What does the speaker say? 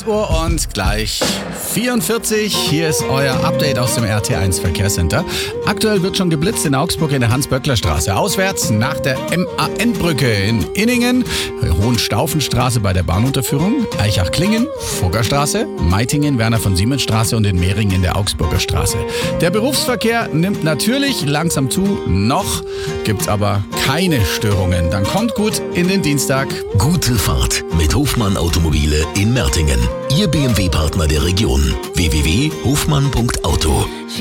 Uhr und gleich 44. Hier ist euer Update aus dem RT1 Verkehrscenter. Aktuell wird schon geblitzt in Augsburg in der Hans-Böckler-Straße. Auswärts nach der MAN-Brücke in Inningen, Hohenstaufenstraße bei der Bahnunterführung, Eichach-Klingen, Fuggerstraße, Meitingen, Werner-von-Siemens-Straße und in Mehringen in der Augsburger Straße. Der Berufsverkehr nimmt natürlich langsam zu. Noch gibt's aber keine Störungen. Dann kommt gut in den Dienstag. Gute Fahrt mit Hofmann Automobile in Mertingen. Ihr BMW-Partner der Region. www.hofmann.auto